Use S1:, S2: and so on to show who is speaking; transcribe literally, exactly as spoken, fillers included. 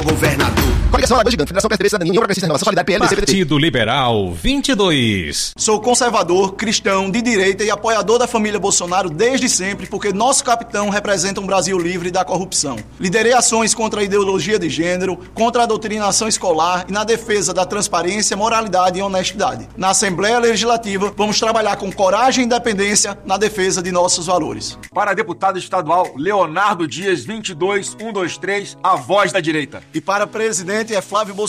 S1: Governador. Coligação Alagoas Gigante, Federação P S D B, Cidadania, União Progressista, Renovação, Solidariedade, P L, D C, P D T.
S2: Partido Liberal vinte e dois.
S3: Sou conservador, cristão, de direita e apoiador da família Bolsonaro desde sempre, porque nosso capitão representa um Brasil livre da corrupção. Liderei ações contra a ideologia de gênero, contra a doutrinação escolar e na defesa da transparência, moralidade e honestidade. Na Assembleia Legislativa, vamos trabalhar com coragem e independência na defesa de nossos valores.
S4: Para deputado estadual, Leonardo Dias, vinte e dois, cento e vinte e três, a voz da direita.
S3: E para presidente é Flávio Bolsonaro.